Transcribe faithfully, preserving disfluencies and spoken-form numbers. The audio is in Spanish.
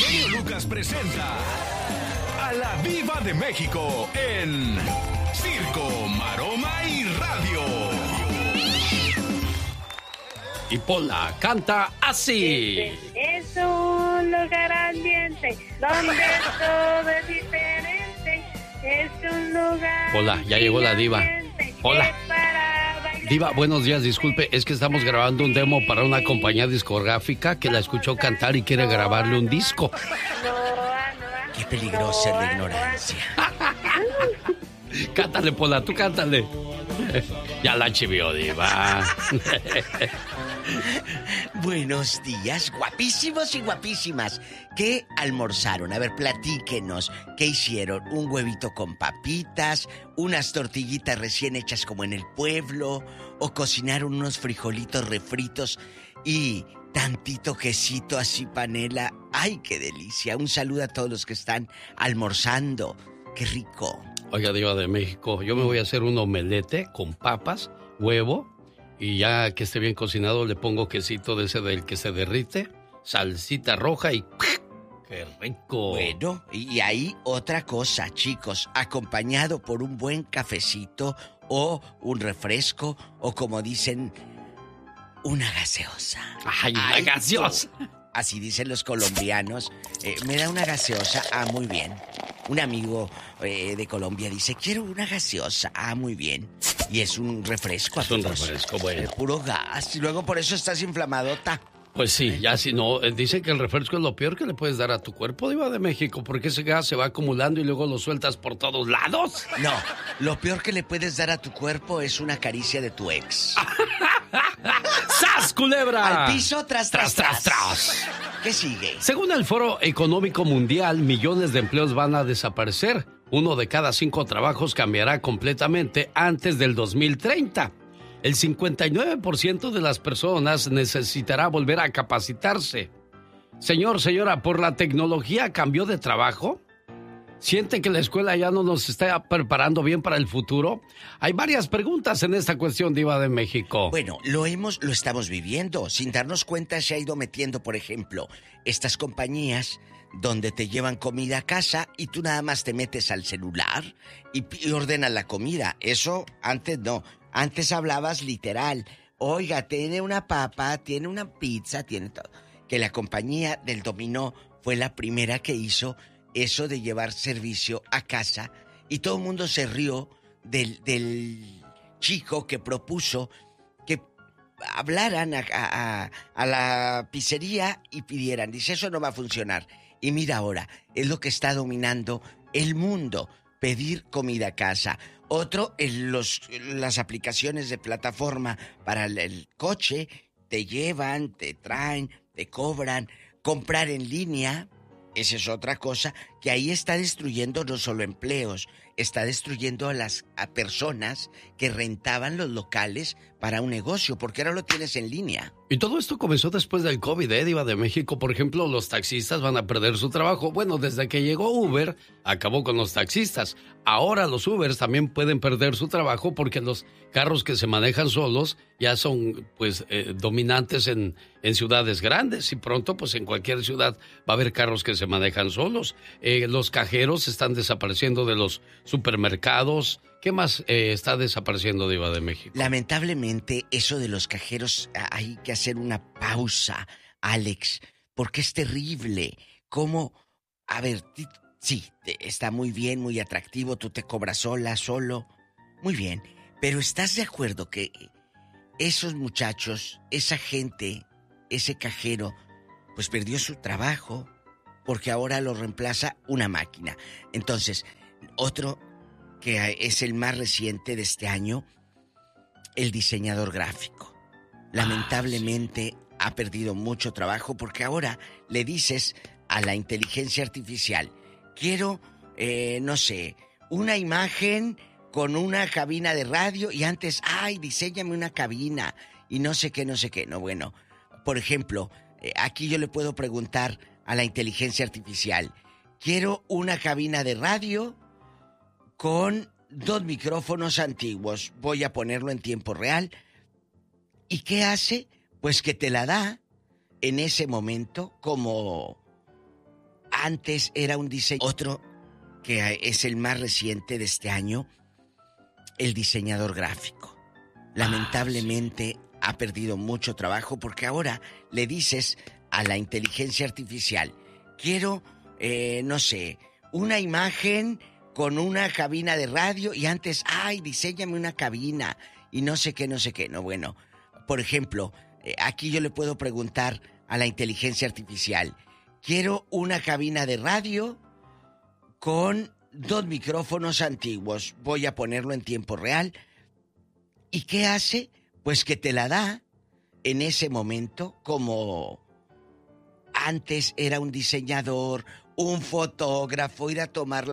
genio Lucas presenta a la Diva de México en Circo, Maroma y Radio. Y Pola canta así. Este es un lugar ambiente donde todo es diferente. Es un lugar. Hola, ya llegó la diva. Hola. Diva, buenos días, disculpe, es que estamos grabando un demo para una compañía discográfica que la escuchó cantar y quiere grabarle un disco. Qué peligrosa es la ignorancia. Cántale, Pola, tú cántale. Ya la chivió, Diva. Buenos días, guapísimos y guapísimas. ¿Qué almorzaron? A ver, platíquenos. ¿Qué hicieron? ¿Un huevito con papitas? ¿Unas tortillitas recién hechas como en el pueblo? ¿O cocinaron unos frijolitos refritos y tantito quesito así panela? ¡Ay, qué delicia! Un saludo a todos los que están almorzando. ¡Qué rico! Oiga, Diva de México, yo me voy a hacer un omelete con papas, huevo, y ya que esté bien cocinado le pongo quesito de ese del que se derrite, salsita roja y ¡qué rico! Bueno, y ahí otra cosa, chicos, acompañado por un buen cafecito o un refresco o como dicen, una gaseosa. ¡Ay, una Ay, gaseosa! Así dicen los colombianos. Eh, me da una gaseosa, ah, muy bien. Un amigo eh, de Colombia dice, quiero una gaseosa, ah, muy bien. Y es un refresco. Es un refresco, bueno. Eh, puro gas, y luego por eso estás inflamadota. Pues sí, ya si no, dicen que el refresco es lo peor que le puedes dar a tu cuerpo, Diva de México, porque ese gas se va acumulando y luego lo sueltas por todos lados. No, lo peor que le puedes dar a tu cuerpo es una caricia de tu ex. ¡Sas, culebra! Al piso, tras, tras, tras, tras. ¿Qué sigue? Según el Foro Económico Mundial, millones de empleos van a desaparecer. Uno de cada cinco trabajos cambiará completamente antes del dos mil treinta. El cincuenta y nueve por ciento de las personas necesitará volver a capacitarse. Señor, señora, ¿por la tecnología cambió de trabajo? ¿Siente que la escuela ya no nos está preparando bien para el futuro? Hay varias preguntas en esta cuestión, Diva de México. Bueno, lo hemos, lo estamos viviendo. Sin darnos cuenta se ha ido metiendo, por ejemplo, estas compañías donde te llevan comida a casa y tú nada más te metes al celular y, y ordenas la comida. Eso antes no. Antes hablabas literal. Oiga, tiene una papa, tiene una pizza, tiene todo. Que la compañía del dominó fue la primera que hizo eso de llevar servicio a casa y todo el mundo se rió del, del chico que propuso que hablaran a, a, a la pizzería y pidieran. Dice, eso no va a funcionar. Y mira ahora, es lo que está dominando el mundo, pedir comida a casa. Otro, en los, las aplicaciones de plataforma para el, el coche, te llevan, te traen, te cobran, comprar en línea. Esa es otra cosa que ahí está destruyendo no solo empleos, está destruyendo a las a personas que rentaban los locales para un negocio, porque ahora lo tienes en línea. Y todo esto comenzó después del COVID, ¿eh, Diva de México? Por ejemplo, los taxistas van a perder su trabajo. Bueno, desde que llegó Uber, acabó con los taxistas. Ahora los Ubers también pueden perder su trabajo porque los carros que se manejan solos ya son, pues, eh, dominantes en, en ciudades grandes. Y pronto, pues, en cualquier ciudad va a haber carros que se manejan solos. Eh, los cajeros están desapareciendo de los supermercados. ¿Qué más eh, está desapareciendo, Diva de México? Lamentablemente, eso de los cajeros, hay que hacer una pausa, Alex, porque es terrible. ¿Cómo? A ver, t- sí, te, está muy bien, muy atractivo, tú te cobras sola, solo, muy bien. Pero ¿estás de acuerdo que esos muchachos, esa gente, ese cajero, pues perdió su trabajo porque ahora lo reemplaza una máquina? Entonces, otro que es el más reciente de este año, el diseñador gráfico. Lamentablemente ah, sí. ha perdido mucho trabajo porque ahora le dices a la inteligencia artificial, quiero, eh, no sé, una imagen con una cabina de radio y antes, ay, diséñame una cabina y no sé qué, no sé qué. No, bueno, por ejemplo, eh, aquí yo le puedo preguntar a la inteligencia artificial, quiero una cabina de radio con dos micrófonos antiguos. Voy a ponerlo en tiempo real. ¿Y qué hace? Pues que te la da en ese momento como antes era un diseño. Otro que es el más reciente de este año, el diseñador gráfico. Lamentablemente ah, sí. ha perdido mucho trabajo porque ahora le dices a la inteligencia artificial, quiero, eh, no sé, una imagen con una cabina de radio y antes, ay, diséñame una cabina y no sé qué, no sé qué. No, bueno, por ejemplo, eh, aquí yo le puedo preguntar a la inteligencia artificial, quiero una cabina de radio con dos micrófonos antiguos. Voy a ponerlo en tiempo real. ¿Y qué hace? Pues que te la da en ese momento, como antes era un diseñador, un fotógrafo, ir a tomar